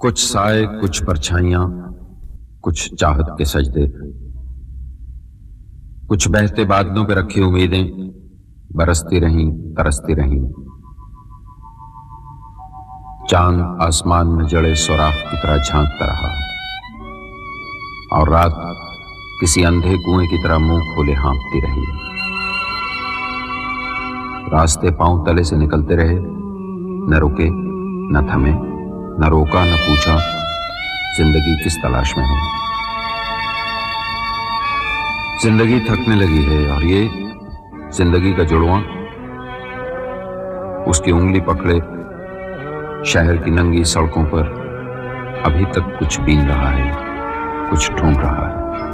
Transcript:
कुछ साए, कुछ परछाइयां, कुछ चाहत के सजदे, कुछ बहते बादलों पे रखी उम्मीदें बरसती रहीं, तरसती रहीं। चांद आसमान में जड़े सुराख की तरह झांकता रहा और रात किसी अंधे कुएं की तरह मुंह खोले हाँफती रही। रास्ते पांव तले से निकलते रहे, न रुके, न थमे, न रोका, न पूछा जिंदगी किस तलाश में है। जिंदगी थकने लगी है और ये जिंदगी का जुड़वां उसकी उंगली पकड़े शहर की नंगी सड़कों पर अभी तक कुछ बीन रहा है, कुछ ढूंढ रहा है।